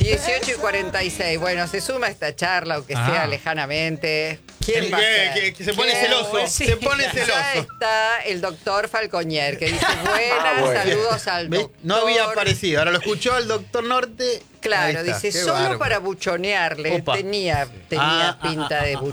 18:46. Bueno, se suma a esta charla, aunque sea lejanamente. ¿Quién va a ser? Que se pone celoso. Sí. Se pone Ya celoso. está el doctor Falcoñer, que dice, buenas, bueno. saludos al ¿Ves? doctor. No había aparecido. Ahora lo escuchó al doctor Norte. Ahí Claro, está. dice, Qué solo bárbaro. para buchonearle. Opa. Tenía pinta de buchón.